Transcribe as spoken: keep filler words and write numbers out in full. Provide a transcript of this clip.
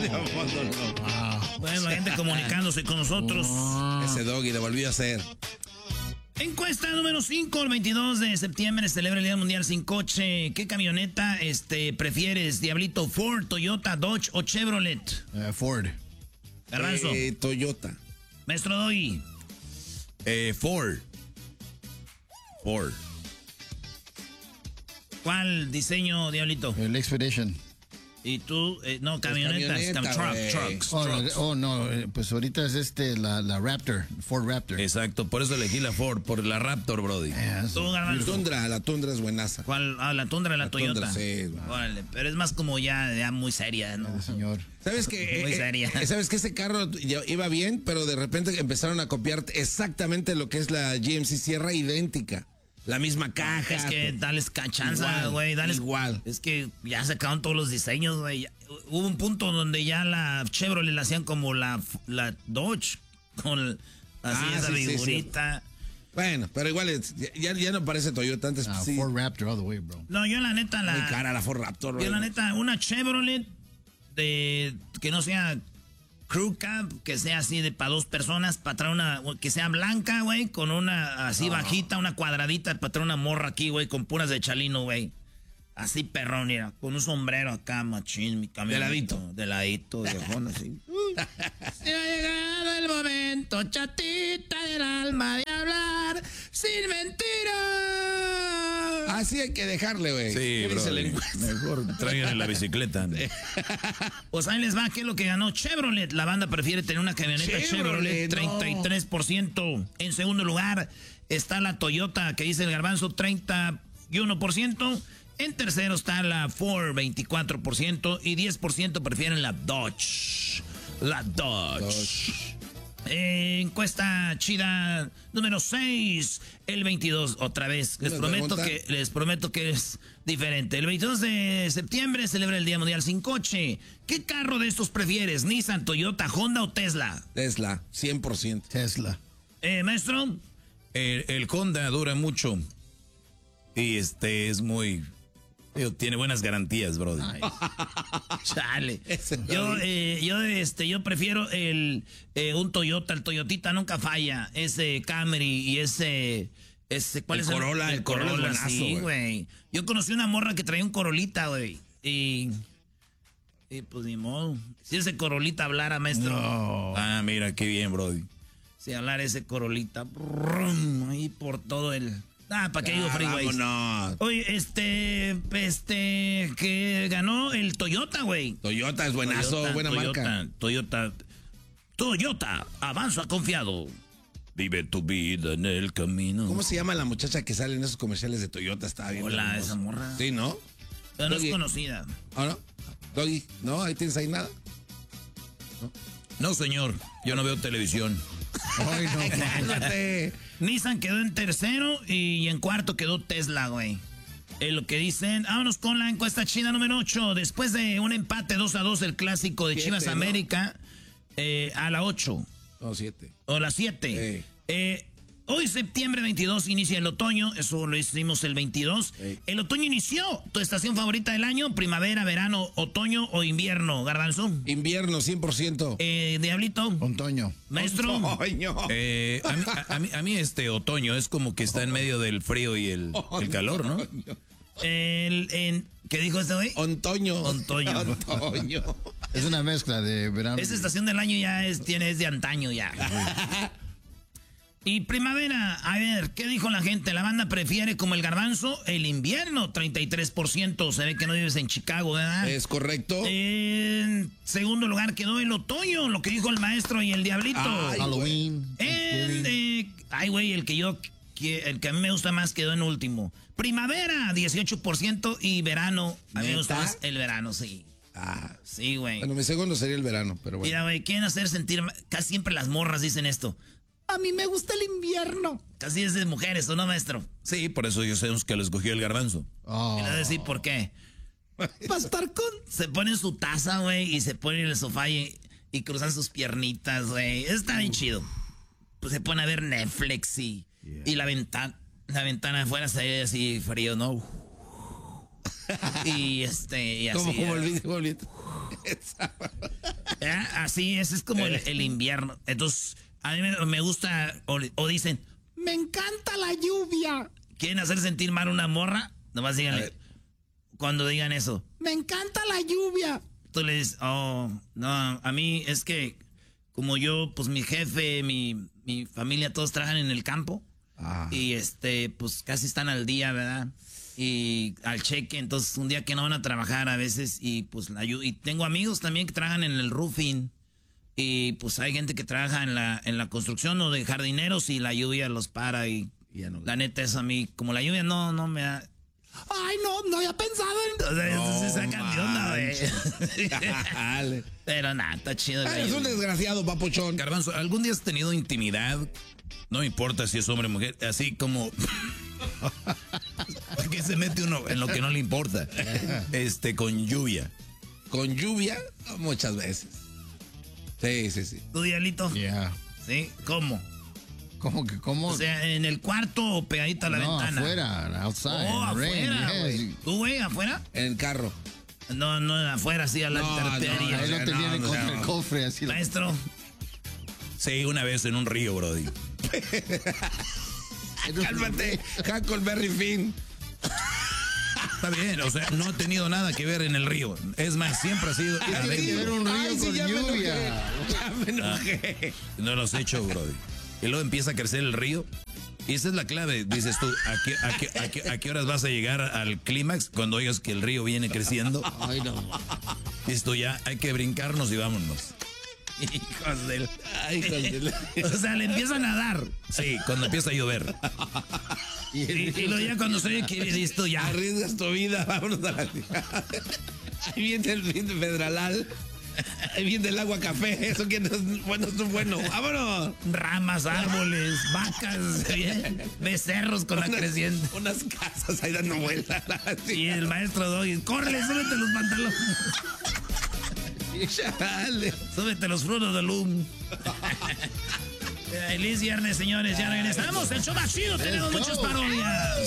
fondo no. Wow. Bueno, la gente comunicándose con nosotros. Oh. Ese Doggy le volvió a hacer. Encuesta número cinco, el veintidós de septiembre celebra el Día Mundial sin Coche. ¿Qué camioneta este, prefieres, Diablito? ¿Ford, Toyota, Dodge o Chevrolet? Uh, Ford. Garbanzo. Eh, Toyota. Maestro Doggy. Eh, Ford. Ford. ¿Cuál diseño, Diablito? El Expedition. ¿Y tú? Eh, no, camionetas. camioneta, truck, güey. trucks, Oh, trucks. no, oh, no, eh, pues ahorita es este, la, la Raptor, Ford Raptor. Exacto, por eso elegí la Ford, por la Raptor, Brody. Yeah, Tú, Garbanzo. Tundra, la Tundra es buenaza. ¿Cuál? Ah, la Tundra, la, La Toyota. Tundra, sí. Órale, pero es más como ya, ya muy seria, ¿no? señor. ¿Sabes que Muy seria. ¿Sabes que ese carro ya iba bien, pero de repente empezaron a copiar exactamente lo que es la G M C Sierra, idéntica? La misma caja. Es que dales cachanza, Igual, güey. Dales. igual. Es que ya sacaron todos los diseños, güey. Ya- Hubo un punto donde ya la Chevrolet la hacían como la, la Dodge. Con así Ah, esa sí, sí, figurita. Bueno, pero igual es- ya, ya no parece Toyota antes. Ah, sí. Ford Raptor all the way, bro. No, yo la neta la. Muy cara la Ford Raptor. Yo güey. la neta, una Chevrolet de que no sea crew cab, que sea así de para dos personas, para traer una, que sea blanca, güey, con una así bajita, una cuadradita, para traer una morra aquí, güey, con puras de chalino, güey. Así perrón, mira, con un sombrero acá, machín, mi camión. De ladito. De ladito, de fondo, así. Se ha llegado el momento, chatita del alma, de hablar sin mentiras. Así hay que dejarle, güey. Sí, ¿Qué dice la Brody. encuesta? Mejor traigan en la bicicleta. Pues ahí les va, ¿qué es lo que ganó Chevrolet? La banda prefiere tener una camioneta Chevrolet, Chevrolet, no. treinta y tres por ciento. En segundo lugar está la Toyota, que dice el Garbanzo, treinta y uno por ciento. En tercero está la Ford, veinticuatro por ciento. Y diez por ciento prefieren la Dodge. La Dodge. Dodge. Eh, encuesta chida número seis, el veintidós, otra vez. Les ¿Una prometo, pregunta? que, les prometo que es diferente. El veintidós de septiembre celebra el Día Mundial sin Coche. ¿Qué carro de estos prefieres? ¿Nissan, Toyota, Honda o Tesla? Tesla, cien por ciento. Tesla. Eh, maestro. El, el Honda dura mucho. Y este es muy... digo, tiene buenas garantías, Brody. Ay, chale. Ese Yo, David. eh, yo, este, yo prefiero el eh, un Toyota. El Toyotita nunca falla. Ese Camry y ese, ese ¿cuál El es Corolla, el, el Corolla es buenazo, sí, güey. güey. Yo conocí una morra que traía un Corolita, güey. Y, y pues ni modo. Si ese Corolita hablara, maestro. No. Ah, mira, qué bien, Brody. Si hablara ese Corolita, brum, ahí por todo el. Ah, ¿para qué digo freeways? Vámonos. Oye, este, este, que ganó el Toyota, güey. Toyota es buenazo, Toyota, buena Toyota, marca. Toyota, Toyota, avanza confiado. Vive tu vida en el camino. ¿Cómo se llama la muchacha que sale en esos comerciales de Toyota? Está bien. Hola, hermoso. esa morra. Sí, ¿no? Pero no es Doggy. conocida. ¿Ah, no? Doggy, ¿no? Ahí tienes ahí nada. No, señor, yo no veo televisión. Ay, no, cállate. Nissan quedó en tercero y en cuarto quedó Tesla, güey. Es lo que dicen. Vámonos con la encuesta china número ocho. Después de un empate dos a dos, el clásico de Siete, Chivas ¿no? América, eh, a la ocho. No, siete. O la siete. Sí. Eh, hoy, septiembre veintidós, inicia el otoño. Eso lo hicimos el veintidós. Sí. El otoño inició. ¿Tu estación favorita del año? ¿Primavera, verano, otoño o invierno? Garbanzo. Invierno, cien por ciento. Eh, Diablito. Otoño. Maestro. Otoño. Eh, a, mí, a, a mí, a mí este otoño es como que está en medio del frío y el, el calor, ¿no? El, en, ¿Qué dijo este güey? Ontoño. Ontoño. Ontoño. Es una mezcla de verano. Esa estación del año ya es, tiene, es de antaño ya. Y primavera, a ver, ¿qué dijo la gente? La banda prefiere como el Garbanzo el invierno, treinta y tres por ciento. Se ve que no vives en Chicago, ¿verdad? Es correcto. En segundo lugar quedó el otoño, lo que dijo el maestro y el diablito. Ay, Halloween. En, eh, ay, güey, el que yo, que, el que a mí me gusta más quedó en último. Primavera, dieciocho por ciento y verano, a mí me gusta ¿Neta? más el verano, sí. Ah, Sí, güey. bueno, mi segundo sería el verano, pero bueno. Mira, güey, quieren hacer sentir, casi siempre las morras dicen esto. A mí me gusta el invierno. Casi es de mujeres, ¿o no, maestro? Sí, por eso yo sé que lo escogió el garbanzo. Oh. Y le voy a decir por qué. Para estar con... Se ponen su taza, güey, y se ponen en el sofá y, y cruzan sus piernitas, güey. Está bien chido. Pues se pone a ver Netflix y, Yeah. y la ventana, la ventana afuera se ve así frío, ¿no? Y este, y así. ¿Cómo, cómo eh. olvidé, olvidé? Esa- ¿Eh? Así es, es como el, el invierno. Entonces, a mí me, me gusta, o, o dicen, me encanta la lluvia. ¿Quieren hacer sentir mal a una morra? Nomás díganle, cuando digan eso, me encanta la lluvia. Tú le dices, oh, no, a mí es que como yo, pues mi jefe, mi, mi familia, todos trabajan en el campo. Ah. Y este, pues casi están al día, ¿verdad? Y al cheque, entonces un día que no van a trabajar a veces y pues la ayuda. Y tengo amigos también que trabajan en el roofing. Y pues hay gente que trabaja en la, en la construcción o de jardineros y la lluvia los para y, y ya no, la neta es a mí, como la lluvia no, no me ha... Ay, no, no había pensado en... O sea, no, se sacan de onda, güey. Pero nada, está chido. Ay, es un desgraciado, papuchón. Garbanzo, ¿algún día has tenido intimidad? No importa si es hombre o mujer, así como... ¿Por qué se mete uno en lo que no le importa? Este, con lluvia. ¿Con lluvia? Muchas veces. Sí, sí, sí. ¿Tu Diablito? Ya. Yeah. ¿Sí? ¿Cómo? ¿Cómo que cómo? O sea, ¿en el cuarto o pegadita a la no, ventana? afuera, outside. Oh, afuera, güey. Yes. ¿Tú, güey, afuera? En el carro. No, no, afuera, sí, a la no, intemperie. No, ahí lo no, tenían no, contra no. el cofre, así. Maestro. Sí, una vez en un río, brody. Cálmate, Huckleberry Finn. Está bien, o sea, no ha tenido nada que ver en el río. Es más, siempre ha sido... Tiene que ver un río Ay, sí, con ya me lluvia. enojé. Ya me enojé. Ah, no lo has hecho, brody. Y luego empieza a crecer el río. Y esa es la clave. Dices tú, ¿a qué, a qué, a qué, a qué horas vas a llegar al clímax cuando oigas que el río viene creciendo? Ay, no. Dices tú, ya hay que brincarnos y vámonos. Hijos del... Ay, hijos del... O sea, le empiezan a dar. Sí, cuando empieza a llover. Y, y luego ya cuando soy que dices tú, ya. Arriesgas tu vida, vámonos a la... Ahí viene el fin de Pedralal. Ahí viene el agua café. Eso que no es bueno, es bueno. ¡Vámonos! Ramas, árboles, vacas, bien, becerros con la Unas- creciente. Unas casas ahí dando vueltas. Y el maestro Doggy, córrele, súbete los pantalones. Chale. Súbete los frutos del loom. Feliz viernes, señores. Ya regresamos. El show más chido. Tenemos Let's muchas go. parodias.